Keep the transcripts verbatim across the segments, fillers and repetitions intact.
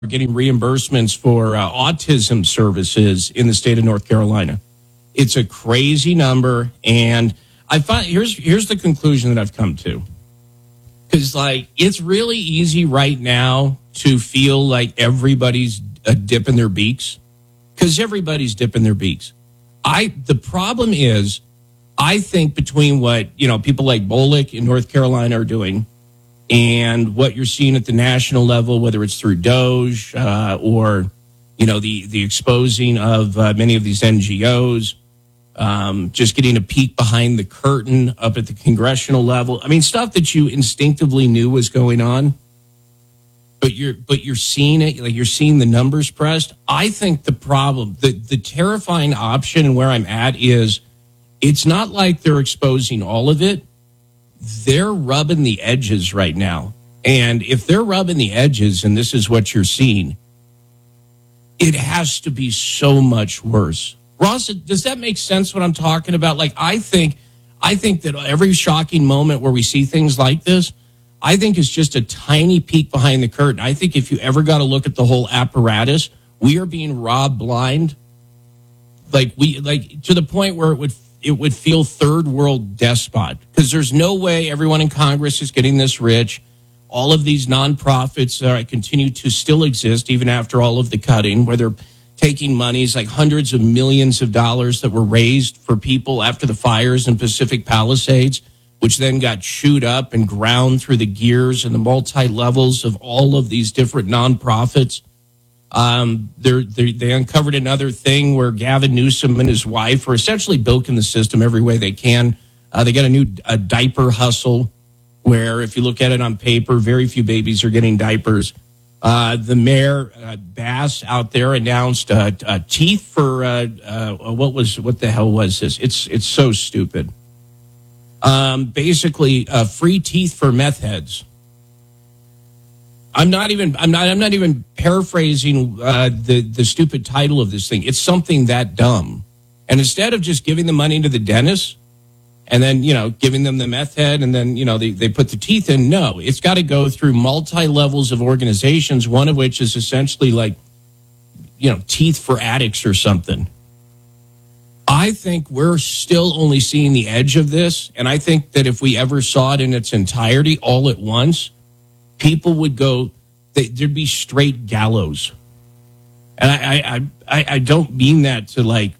getting reimbursements for uh, autism services in the state of North Carolina. It's a crazy number, and I find here's here's the conclusion that I've come to. Because like it's really easy right now to feel like everybody's uh, dipping their beaks, because everybody's dipping their beaks. I the problem is, I think between what you know people like Bullock in North Carolina are doing, and what you're seeing at the national level, whether it's through Doge uh, or, you know, the, the exposing of uh, many of these N G Os, um, just getting a peek behind the curtain up at the congressional level. I mean, stuff that you instinctively knew was going on, but you're but you're seeing it, like you're seeing the numbers pressed. I think the problem, the, the terrifying option and where I'm at is it's not like they're exposing all of it. They're rubbing the edges right now. And if they're rubbing the edges and this is what you're seeing, it has to be so much worse. Ross, does that make sense what I'm talking about? Like, I think, I think that every shocking moment where we see things like this, I think is just a tiny peek behind the curtain. I think if you ever got to look at the whole apparatus, we are being robbed blind. Like we, like to the point where it would it would feel third world despot, because there's no way everyone in Congress is getting this rich. All of these nonprofits uh, continue to still exist even after all of the cutting, where they're taking monies like hundreds of millions of dollars that were raised for people after the fires in Pacific Palisades, which then got chewed up and ground through the gears and the multi-levels of all of these different nonprofits. Um, they're, they're, they uncovered another thing where Gavin Newsom and his wife are essentially bilking the system every way they can. Uh, they got a new a diaper hustle where, if you look at it on paper, very few babies are getting diapers. Uh, the mayor, uh, Bass, out there announced uh, uh, teeth for uh, uh, what was what the hell was this? It's it's so stupid. Um, basically, uh, free teeth for meth heads. I'm not even. I'm not. I'm not even paraphrasing uh, the the stupid title of this thing. It's something that dumb. And instead of just giving the money to the dentist and then you know giving them the meth head and then you know they, they put the teeth in, no, it's got to go through multi levels of organizations. One of which is essentially like you know teeth for addicts or something. I think we're still only seeing the edge of this, and I think that if we ever saw it in its entirety all at once, people would go, there'd be straight gallows. And I, I, I, I don't mean that to like,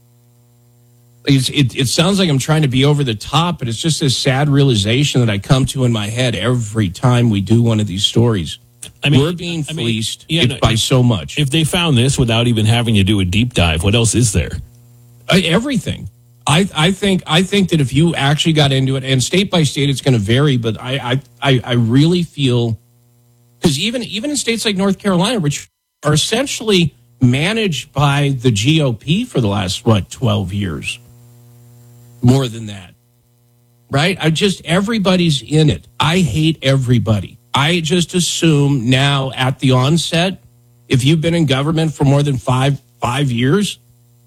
it's, it, it sounds like I'm trying to be over the top, but it's just this sad realization that I come to in my head every time we do one of these stories. I mean, we're being fleeced I mean, yeah, by so much. If they found this without even having to do a deep dive, what else is there? Uh, everything. I, I think I think that if you actually got into it, and state by state it's going to vary, but I I, I really feel, because even even in states like North Carolina, which are essentially managed by the G O P for the last what twelve years, more than that, right? I just everybody's in it. I hate everybody. I just assume now at the onset, if you've been in government for more than five five years.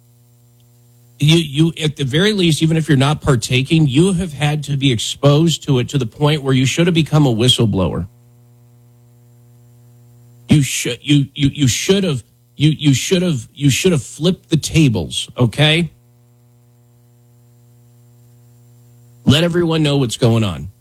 You, you, at the very least, even if you're not partaking, you have had to be exposed to it to the point where you should have become a whistleblower. You should, you, you, you should have, you, you should have, you should have flipped the tables. Okay. Let everyone know what's going on.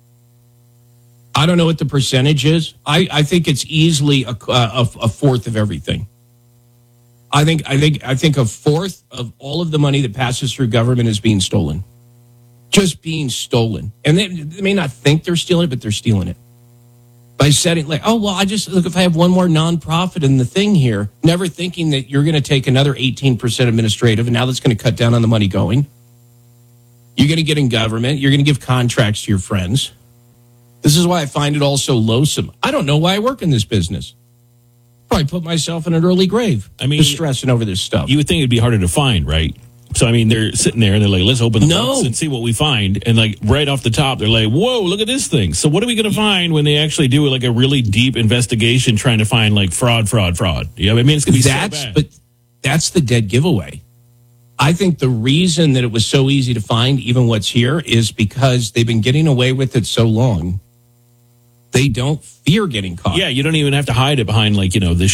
I don't know what the percentage is. I, I think it's easily a, a, a fourth of everything. I think I think I think a fourth of all of the money that passes through government is being stolen. Just being stolen. And they, they may not think they're stealing it, but they're stealing it. By setting like, oh well, I just look if I have one more nonprofit in the thing here, never thinking that you're gonna take another eighteen percent administrative, and now that's gonna cut down on the money going. You're gonna get in government, you're gonna give contracts to your friends. This is why I find it all so loathsome. I don't know why I work in this business. Probably put myself in an early grave. I mean, just stressing over this stuff. You would think it'd be harder to find, right? So, I mean, they're sitting there and they're like, let's open the no. box and see what we find. And like right off the top, they're like, whoa, look at this thing. So what are we going to find when they actually do like a really deep investigation trying to find like fraud, fraud, fraud? Yeah, I mean, it's going to be that's, so bad. But that's the dead giveaway. I think the reason that it was so easy to find even what's here is because they've been getting away with it so long. They don't fear getting caught. Yeah, you don't even have to hide it behind like, you know, the